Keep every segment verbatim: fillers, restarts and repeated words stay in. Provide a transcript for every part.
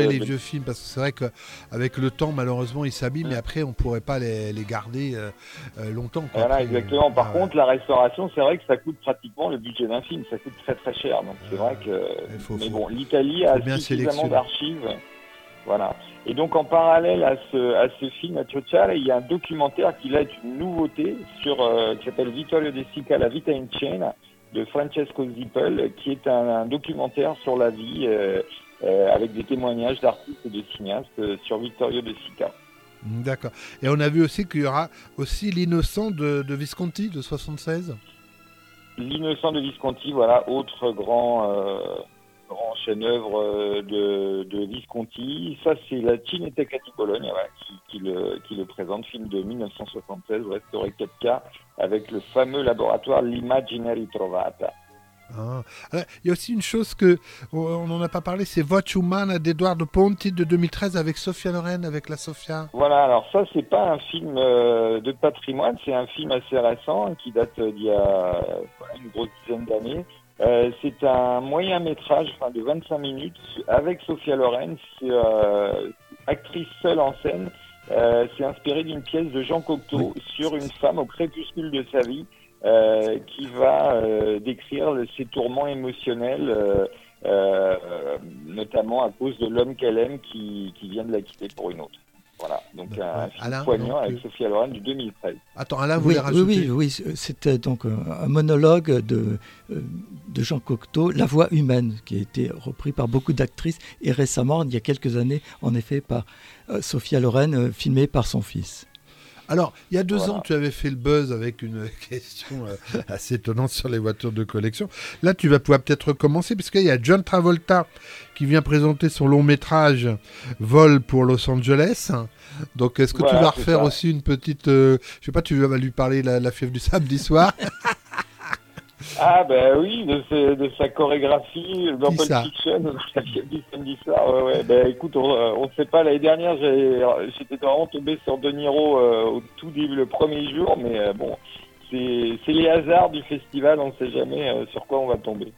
de, les de... vieux films, parce que c'est vrai qu'avec le temps, malheureusement, ils s'abîment, Mmh. mais après, on ne pourrait pas les, les garder euh, euh, longtemps. Quoi. Voilà, après, exactement. Par euh, contre, la restauration, c'est vrai que ça coûte pratiquement le budget d'un film. Ça coûte très très cher. Donc c'est vrai que. faut, Mais faut, bon, l'Italie faut a bien suffisamment d'archives. Voilà. Et donc en parallèle à ce à ce film à Ciociare, il y a un documentaire qui là est une nouveauté sur euh, qui s'appelle Vittorio De Sica, La vita in scena de Francesco Zippel, qui est un, un documentaire sur la vie euh, euh, avec des témoignages d'artistes et de cinéastes euh, sur Vittorio De Sica. D'accord. Et on a vu aussi qu'il y aura aussi L'Innocent de, de Visconti de soixante-seize. L'Innocent de Visconti, voilà, autre grand euh, grand chef-d'œuvre de, de Visconti. Ça, c'est la Cineteca di Bologna voilà, qui, qui, le, qui le présente, film de mille neuf cent soixante-seize, restauré quatre K, avec le fameux laboratoire L'Immagine Ritrovata. Ah. Alors, il y a aussi une chose que on n'en a pas parlé, c'est Voce Umana d'Edoardo Ponti de deux mille treize avec Sophia Loren, avec la Sofia. Voilà, alors ça, c'est pas un film euh, de patrimoine, c'est un film assez récent qui date d'il y a voilà, une grosse dizaine d'années. Euh, c'est un moyen métrage enfin, de vingt-cinq minutes avec Sophia Loren, c'est euh, actrice seule en scène. Euh, c'est inspiré d'une pièce de Jean Cocteau oui. sur une femme au crépuscule de sa vie euh, qui va euh, décrire ses tourments émotionnels, euh, euh, notamment à cause de l'homme qu'elle aime qui, qui vient de la quitter pour une autre. Voilà, donc ben, un film Alain, poignant donc, avec Sophia Loren du deux mille treize. Attends, Alain, vous oui, voulez rajouter ? Oui, oui, oui, c'était donc un monologue de, de Jean Cocteau, La voix humaine, qui a été repris par beaucoup d'actrices et récemment, il y a quelques années, en effet, par Sophia Loren, filmé par son fils. Alors, il y a deux voilà. ans, tu avais fait le buzz avec une question euh, assez étonnante sur les voitures de collection. Là, tu vas pouvoir peut-être recommencer, puisqu'il y a John Travolta qui vient présenter son long métrage Vol pour Los Angeles. Donc, est-ce que voilà, tu vas refaire aussi une petite... Euh, je sais pas, tu vas lui parler de la, la fièvre du samedi soir. Ah ben oui, de, ce, de sa chorégraphie dans Pulp Fiction, la fièvre du samedi soir. Ouais, ouais. Ben écoute, on ne sait pas. L'année dernière, j'ai, j'étais vraiment tombé sur De Niro euh, au tout début, le premier jour, mais euh, bon, c'est, c'est les hasards du festival. On ne sait jamais euh, sur quoi on va tomber.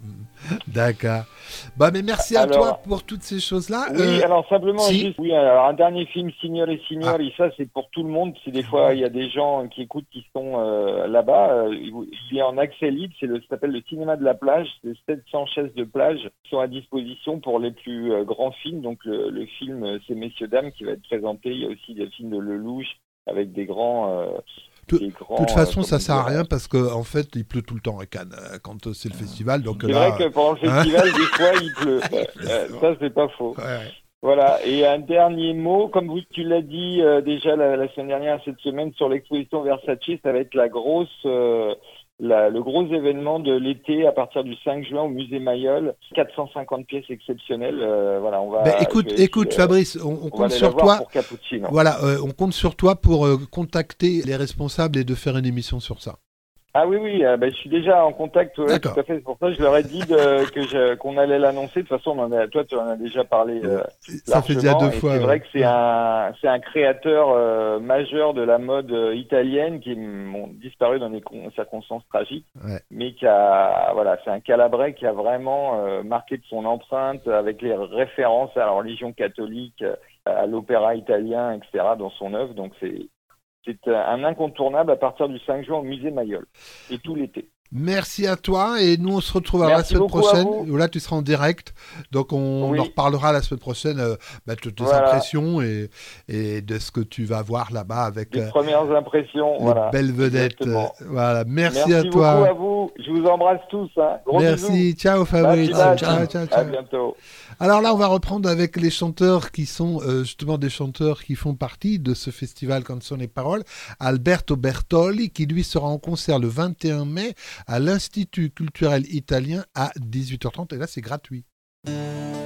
D'accord. Bah mais merci à alors, toi pour toutes ces choses-là. Oui, euh, alors simplement si. juste, oui, alors un dernier film, Signore et Signori, ah. ça c'est pour tout le monde. C'est des fois il y a des gens qui écoutent qui sont euh, là-bas. Euh, il est en accès libre, c'est le, ça s'appelle le cinéma de la plage. C'est sept cents chaises de plage qui sont à disposition pour les plus euh, grands films. Donc le, le film euh, C'est Messieurs Dames qui va être présenté. Il y a aussi des films de Lelouch avec des grands. Euh, De toute façon, euh, ça sert à rien parce qu'en en fait, il pleut tout le temps à Cannes quand c'est le festival. Donc c'est là, vrai que pendant le festival, des fois, il pleut. Euh, ça, c'est pas faux. Ouais, ouais. Voilà. Et un dernier mot, comme vous, tu l'as dit euh, déjà la, la semaine dernière, cette semaine, sur l'exposition Versace, ça va être la grosse, euh, la, le gros événement de l'été à partir du cinq juin au musée Mayol. quatre cent cinquante pièces exceptionnelles. Euh, voilà, on va. Ben, écoute, vais, écoute, euh, Fabrice, on, on, on compte sur toi. Pour Cappuccino. Voilà, euh, on compte sur toi pour euh, contacter les responsables et de faire une émission sur ça. Ah oui, oui, euh, ben, je suis déjà en contact, ouais, tout à fait. C'est pour ça que je leur ai dit de, que je, qu'on allait l'annoncer. De toute façon, on en a, toi, tu en as déjà parlé euh, ça fait déjà deux et fois. C'est ouais. vrai que c'est un, c'est un créateur euh, majeur de la mode euh, italienne qui ont disparu dans des con- circonstances tragiques, ouais. mais qui a, voilà, c'est un Calabrais qui a vraiment euh, marqué de son empreinte avec les références à la religion catholique, à l'opéra italien, et cetera dans son œuvre. Donc c'est C'est un incontournable à partir du cinq juin au musée Mayol et tout l'été. Merci à toi et nous on se retrouve à la semaine prochaine où là tu seras en direct donc on oui. en reparlera la semaine prochaine euh, bah, de tes voilà. impressions et, et de ce que tu vas voir là-bas avec les euh, premières impressions les voilà. belles vedettes euh, voilà merci, merci à toi beaucoup à vous, je vous embrasse tous hein. Gros merci bisous. Ciao Fabrice ciao, ciao, ciao, ciao. À bientôt. Alors là on va reprendre avec les chanteurs qui sont euh, justement des chanteurs qui font partie de ce festival Canzone e Parole. Alberto Bertoli qui lui sera en concert le vingt et un mai à l'Institut culturel italien à dix-huit heures trente et là c'est gratuit.